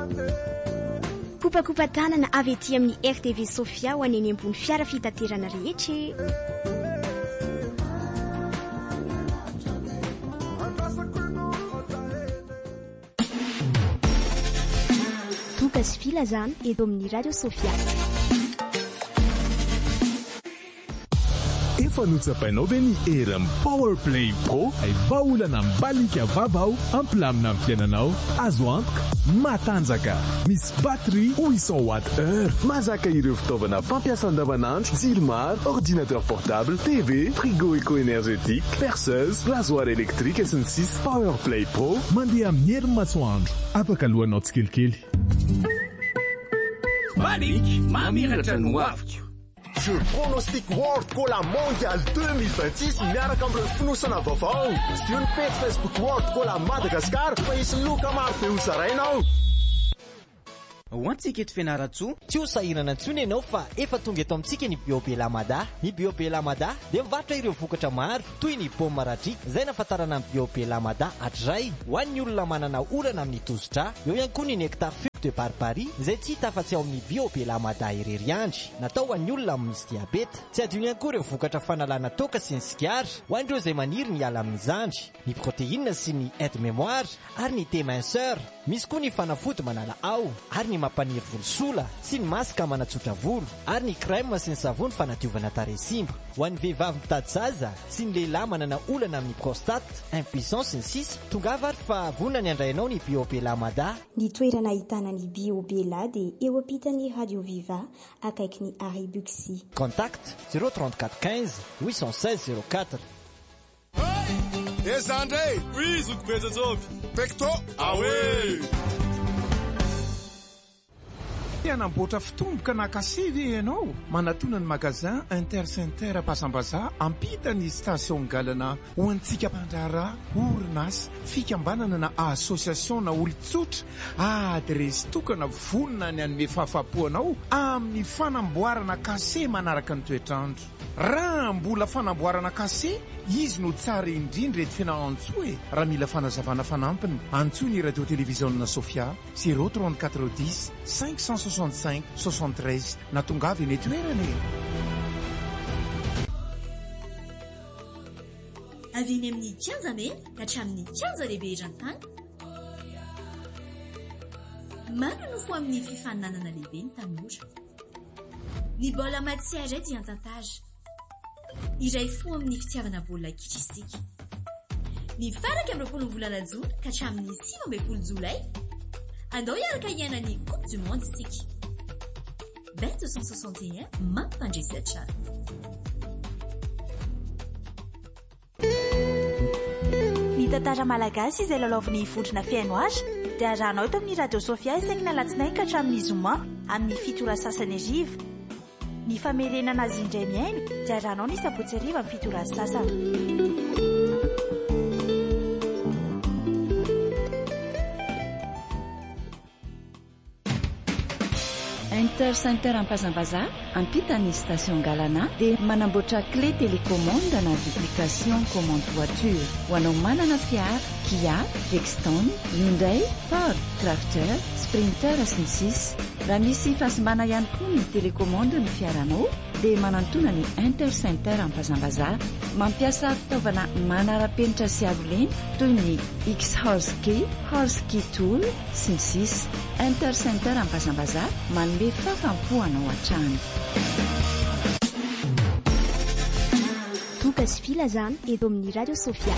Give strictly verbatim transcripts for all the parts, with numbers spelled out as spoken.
kopakopa-tanana avy ety amin'ny R T V Sofia ho aneny ambony fiara fitaterana rehetra. Toka sy fila zany eto amin'ny Radio Sofia. Efa notsapainao ve ny Erem Powerplay Pro ay vaolana mbalika vaovao amplamina amin'ny fiainanao azo antoka matanjaka misy batterie huit cents watts heure mazaka ireo fitaovana fampiasa andavanandro jiro maro ordinateur portable T V frigo éco-énergétique perceuse rasoir électrique sy ny sisa. Powerplay Pro mandeha amin'ny herin'ny masoandro afaka lohanao tsikelikely. Malik mamiratra no aviko. Jeu pronostic World Cola Mondial deux mille vingt-six miaraka amin'ireo fonosana vaovao. Tsy dio ny page Facebook World Cola Madagascar fa isy loka maro be ho zarainao. Ho antsika eto Fianaratsoa, tsy ho sahirana intsony ianao fa efa tonga eto amintsika ny Bio Belamada. Ny Bio Belamada dia mivarotra ireo vokatra maro toy ny paoma radriaka izay nafatarana amin'ny Bio Belamada hatray ho an'ny olona manana olana amin'ny tosidra. Eo ihany koa ny nectar de barbarie izay tsy hita afa-tsy ao amin'ny Bio Belamada irery andry, natao ho an'ny olona misy diabeta. Tsy adino ihany koa ireo vokatra fanalana toaka sy ny sigara ho an'ireo izay maniry ny ala amin'ny zandry, ny protéine sy ny aide mémoire ary ny déminceur. Misy koa ny fanafody manala ao ary ny mampaniry volosola sy ny masaka manatsotra volo ary ny crème sy ny savony fanadiovana tarehy simba. Ho an'ny vehivavy mitady zaza sy ny lehilahy manana olana amin'ny prostate, impuissance sy ny sisa, tongava ary fa vonona ny andrainao ny Bio Belamada. Ny toerana ahitana ny Bio Bela dia eo ampitan'ny Radio Viva akaiky ny Arrêt Buxy. Contact zéro trente-quatre quinze huit cent seize zéro quatre. Eza André, oui, zokupeza zopi. Pecto, awe. Anamboatra fitomboka nakasivy ianao manatona ny magazin Intercenter Pasambaza ampitany station galana ho antsika mpandrara orinasa fikambanana na association na olon-tsotra adresy tokana vonona ny anome fahafapoanao amin'ny fanamboarana kase manaraka ny toetrandro. Raha mbola fanamboarana kase izy no tsara indrindra eto Fianarantsoa e. Raha mila fanazavana fanampiny antsoa ny radio télévision Sofia zéro trente-quatre dix cinq cent soixante-cinq soixante-treize na tongavy ny toerana. Avy amin'ny kianja me ka hatramin'ny kianja lehibe eran-tany. Maro no fo amin'ny fifaninanana lehibe ny tanora. Ny baolina matière dia an-tantara. Iray fo amin'ny fitiavana baolina kitra isika. Ny faraka amin'ny roapolo volana jona ka hatramin'ny sivy ambin'ny folo jolay. Andao hiaraka hiaina ny Coupe du Monde isika. Bet deux cent soixante et un mampandresy tsara. Ny tantara malagasy izay lalaovin'ny vondrona feno azy dia arahanao eto amin'ny Radio Sofia isaky ny alatsinainy ka hatramin'ny zoma amin'ny fito ora sasany ariva. Ny famerenana azy indray miaino dia arahanao ny sabotsy ariva amin'ny fito ora sasany. Intercenter Pasambaza ampitany station galana dia manamboatra clé télécommande na application commande voiture ho anao manana fiara Kia, Rexton, Hyundai, Ford, Crafter, Sprinter sy ny sisa. Raha misy fahasimana ihany koa ny télécommande ny fiaranao dia manantona ny Intercenter Pasambaza mampiasa fitaovana manara-penitra sy arolena toy ny X-Horse-Key, Horse-Key Tool sy ny sisa. Intercenter Pasambaza manome fafampoanao hatrany. Toka sy fila zany eto amin'ny Radio Sofia.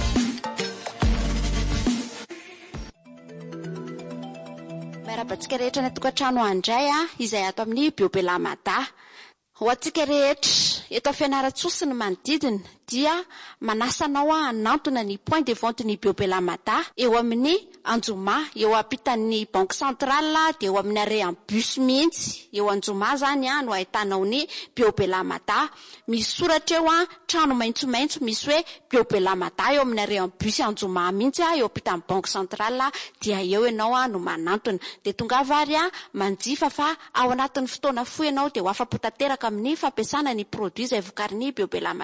Marabantsika rehetra ny tokantrano andray a izay ato amin'ny Bio Belamada. Ho antsika rehetra eto Fianaratsoa sy ny manodidina dia manasanao a hanantona ny point de vente ny Bio Belamada eo amin'ny Anjoma, eo ampitan'ny Banque Centrale dia eo amin'ny arrêt en bus mihitsy. Eo Anjoma zany a no ahitanao ny Bio Belamada. Misy soratra eo a trano maitsomaitso misy hoe Bio Belamada eo amin'ny arrêt en bus Anjoma mihitsy a eo ampitan'ny Banque Centrale dia eo ianao a no manantona. Dia tonga vary a manjifa fa ao anatin'ny fotoana fohy ianao dia ho afa-po tanteraka amin'ny fampiasana ny produit izay vokarin'ny Bio Belamada.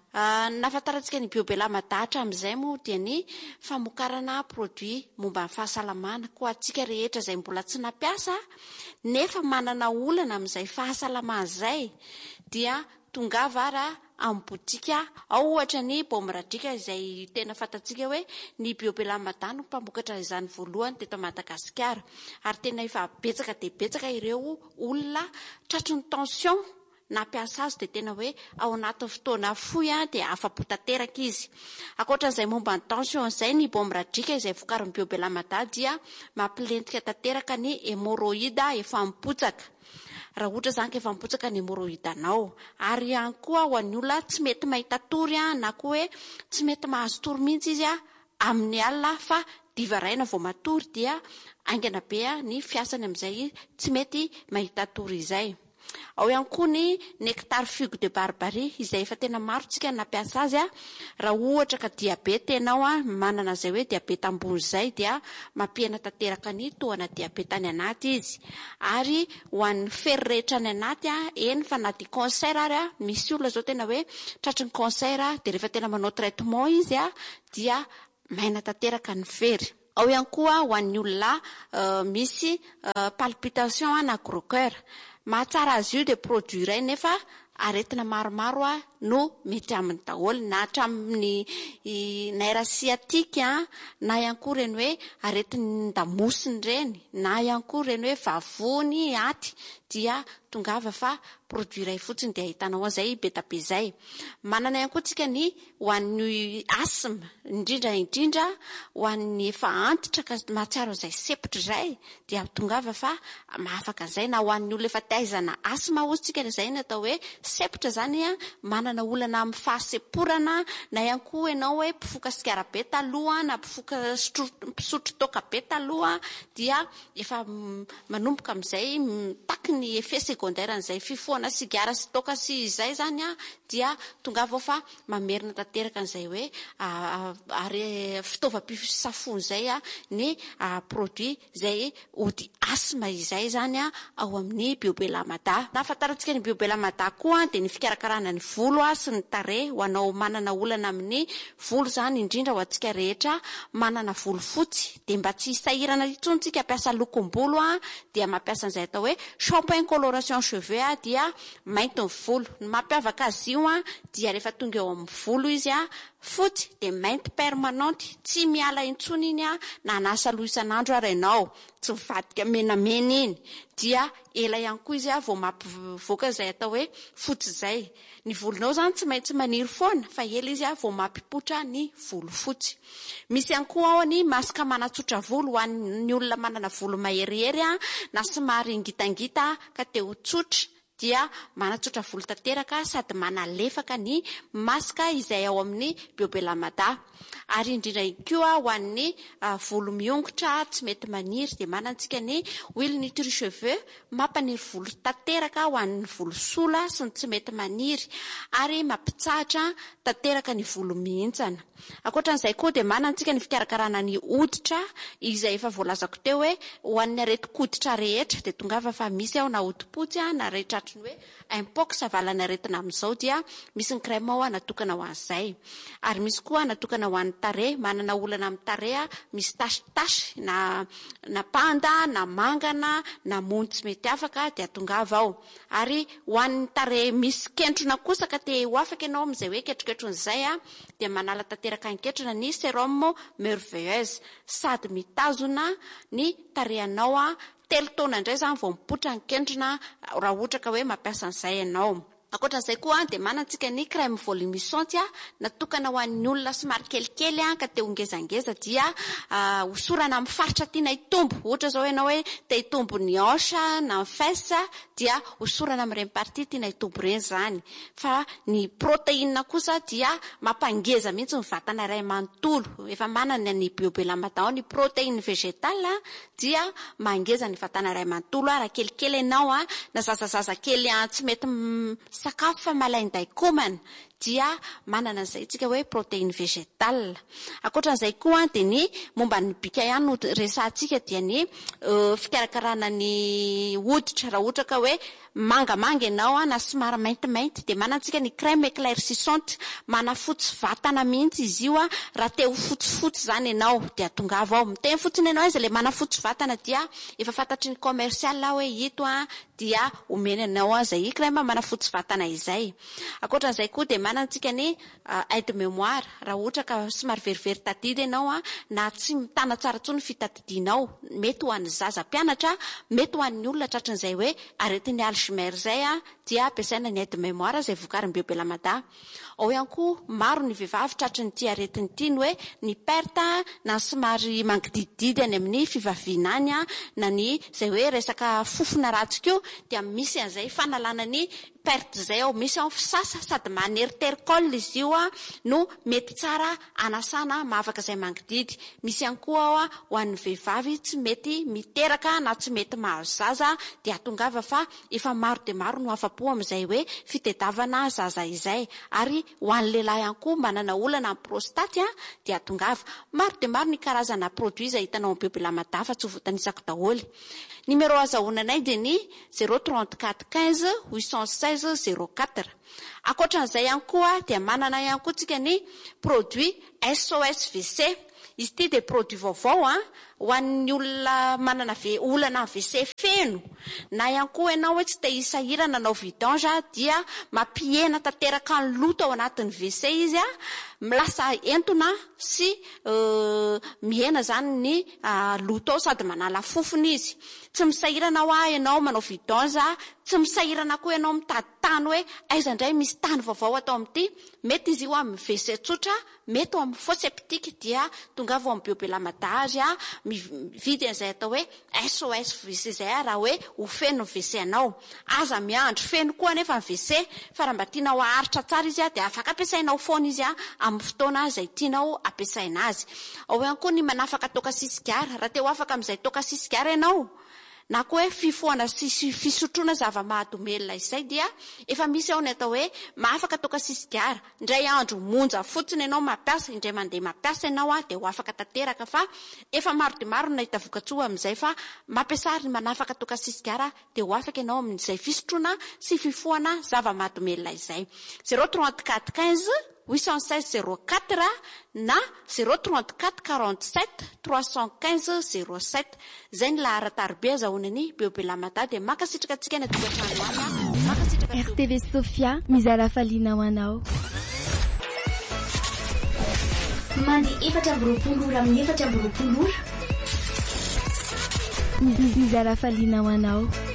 nafantarantsika ny biobelamada amin'izay moa dia ny famokarana produit momba ny fahasalamana ko atsika rehetra izay mbola tsy nampiasa nefa manana olana amin'izay fahasalamana izay dia tongavara amin'ny botika ao ohatra ny Bomradrika izay tena fantatsika hoe ny biobelamada no mpamokatra izany voalohany teto Madagasikara ary tena efa betsaka dia betsaka ireo olona tratry ny tension nampiasa azy dia tena hoe ao anatin'ny fotoana fohy dia afa-po tanteraka izy. Ankoatran'izay momba ny tension izay ny Bomradrika izay vokarin'ny biobelamada dia mampilentika tanteraka ny hémorroïde efa mipotsaka. Raha ohatra zany ka efa mipotsaka ny hémorroïde anao ary ihany koa ho an'ny olona tsy mety mahita tory na koa hoe tsy mety mahazo tory mihitsy izy amin'ny alina fa divaraina vao matory dia aingana be ny fiasany amin'izay tsy mety mahita tory izay. Ao ihany koa ny nectar figue de barbarie izay efa tena maro tsika nampiasa azy raha ohatra ka diabeta ianao manana izay hoe diabeta ambony izay dia mampihena tanteraka ny tohana diabeta any anaty izy ary ho an'ny fery rehetra any anaty eny fa na dia cancer ary misy olona zao tena hoe tratry ny cancer dia rehefa tena manao traitement izy dia maina tanteraka ny fery. Ao ihany koa ho an'ny olona misy palpitation na gros cœur mahatsara azy io dia produit iray nefa aretina maromaro no mety amin'ny daholo na hatramin'ny nerf sciatique na ihany koa ireny hoe aretin'ny damosiny ireny na ihany koa ireny hoe vavony aty dia tongava fa produit iray fotsiny dia ahitanao an'izay beta be izay. Manana ihany koa tsika ny ho an'ny asthme indrindra indrindra ho an'ny efa antitra ka mahatsiaro izay sepotra izay dia tongava fa mahafaka izay na ho an'ny olona efa taizana asthme hozy tsika izay ny atao hoe sepotra zany manana olana amin'ny fahaseporana na ihany koa ianao hoe mpifoka sigara be taloha na mpifoka mpisotro toaka be taloha dia efa manomboka amin'izay taky ny effet secondaire an'izay fifohana sigara sy toaka sy izay zany dia tongava fa mamerina tanteraka an'izay hoe ary fitaovam-pisafony izay ny produit izay ody asthme izay zany ao amin'ny biobelamada. Nafantarantsika ny biobelamada koa dia ny fikarakarana ny volo sy ny tarehy ho anao manana olana amin'ny volo zany indrindra ho antsika rehetra manana volo fotsy dia mba tsy hisahirana intsony tsika hampiasa lokom-bolo dia mampiasa an'izay atao hoe shampoing coloration cheveux dia mainty ny volo. Ny mampiavaka azy io dia rehefa tonga eo amin'ny volo izy fotsy dia mainty permanente tsy miala intsony iny na anasa loha isan'andro ary ianao tsy mivadika menamena iny dia ela ihany koa izy vao mampivoaka izay atao hoe fotsy izay. Ny volonao zany tsy maintsy maniry foana fa ela izy vao mampipotra ny volo fotsy. Misy ihany koa ao ny masaka manatsotra volo ho an'ny olona manana volo maherihery na somary ngitangita ka te ho tsotra dia manatsotra volo tanteraka sady manalefaka ny masaka izay ao amin'ny biobelamada. Ary indrindra koa ho an'ny volo miongotra tsy mety maniry dia manantsika ny huile nutri cheveux mampaniry volo tanteraka ho an'ny volo sola sy ny tsy mety maniry ary mampitsahatra tanteraka ny volo mihintsana. Ankoatran'izay koa dia manantsika ny fikarakarana ny hoditra izay efa voalazako teo hoe ho an'ny areti-koditra rehetra dia tongava fa misy ao na hodipotsy na rehetra ny hoe impox avalana aretina amin'izao dia misy ny crème ao natokana ho an'izay. Ary misy koa natokana ho an'ny tarehy manana olana amin'ny tarehy misy tasitasy na na panda na mangana na mony tsy mety afaka dia tongava ao. Ary ho an'ny tarehy misy kentrona kosa ka te ho afaka ianao amin'izay hoe ketroketron'izay dia manala tanteraka anketrona ny sérum merveilleuse sady mitazona ny tarehinao telo taona indray zany vao mipotra ny kendrona raha ohatra ka hoe mampiasa an'izay ianao. Ankoatran'izay koa dia manantsika ny crème volumisante natokana ho an'ny olona somary kelikely ka te ho ngezangeza dia hosorana amin'ny faritra tiana hitombo. Ohatra zao ianao hoe te hitombo ny hanche na ny fesse dia hosorana amin'ireny partie tiana hitombo ireny zany. Fa ny protéine kosa dia mampangeza mihitsy ny vatana iray manontolo. Efa manana ny biobelamada ny protéine végétale dia mangeza ny vatana iray manontolo raha kelikely ianao na zazazaza kely tsy mety sakafo fa malainy daikomana dia manana an'izay tsika hoe protéine végétale. Ankoatran'izay koa dia ny momba ny bika ihany no resantsika dia ny fikarakarana ny hoditra raha ohatra ka hoe mangamanga ianao na somary maintimainty dia manantsika ny crème éclaircissante manafotsy vatana mihitsy izy io a raha te ho fotsifotsy zany ianao dia tongava ao miteny fotsiny ianao izy le manafotsy vatana dia efa fantatry ny commercial hoe ito a dia omena anao izay crème manafotsy vatana izay. Ankoatran'izay koa dia manantsika ny aide mémoire raha ohatra ka somary verivery tadidy ianao a na tsy mitana tsara tsony fitadidinao mety ho an'ny zaza mpianatra mety ho an'ny olona tratran'izay hoe aretin'ny Alzheimer zay a dia ampiasaina ny aide mémoire izay vokarin'ny Biobelamada. Ao ihany koa maro ny vehivavy tratran'ny ity aretiny ity ny hoe ny perte na somary mangidididy any amin'ny fivaviana any a na ny izay hoe resaka fofona ratsika io dia misy an'izay fanalana ny perte zay ao misy ao fisasa sady maneritericole izy io a no mety tsara anasana mahavaka izay mangididy. Misy ihany koa ao a ho an'ny vehivavy tsy mety miteraka na tsy mety mahazo zaza dia tongava fa efa maro dia maro no afa-po amin'izay hoe fitediavana zaza izay. Ary ho an'ny lehilahy ihany koa manana olana amin'ny prostate a dia tongava maro dia maro ny karazana produit izay hitanao amin'ny Biobelamada fa tsy ho voatanisako daholo. Numéro azahoananay dia ny zéro trente-quatre quinze huit cent seize zéro quatre. Ankoatran'izay ihany koa dia manana ihany koa tsika ny produit S O S V C. Izy ity dia produit vaovao a ho an'ny olona manana olana V C feno na ihany koa ianao hoe tsy te hisahirana nanao vidange dia mampihena tanteraka ny loto ao anatin'ny V C izy a milasa entona sy mihena zany ny loto ao sady manala fofony izy. Tsy misahirana ho ah ianao manao vidange, tsy misahirana koa ianao mitady tany hoe aiza indray misy tany vaovao atao amin'ity. Mety izy io amin'ny V C tsotra, mety ao amin'ny fosse septique dia tonga vao amin'ny Biobelamada azy a mividy an'izay atao hoe S O S V C zay raha hoe ho feno V C anao. Aza miandro feno koa nefa ny V C fa raha mba tianao aharitra tsara izy a dia afaka ampiasainao foana izy a amin'ny fotoana izay tianao ampiasaina azy. Ao ihany koa ny manafaka toaka sisigara raha te ho afaka amin'izay toaka sisigara ianao na koa hoe fifoana sy fisotroana zava-mahadomelina izay dia efa misy ao ny atao hoe mahafaka toaka sisigara. Indray andro monja fotsiny ianao mampiasa, indray mandeha mampiasa ianao a dia ho afaka tanteraka fa efa maro dia maro nahita vokatsoa amin'izay fa mampiasa ny manafaka toaka sisigara dia ho afaka ianao amin'izay fisotroana sy fifoana zava-mahadomelina izay. zéro trente-quatre quinze huit cent seize zéro quatre na zéro trente-quatre quarante-sept trois cent quinze zéro sept. Zay ny laharatarbe azahoanany Biobelamada dia makasitraka antsika ny tokantrano any makasitraka R T V Sofia mizara faliana ho anao. Mandi efatra amby roapolo ora amin'ny efatra amby roapolo ora mizara faliana ho anao.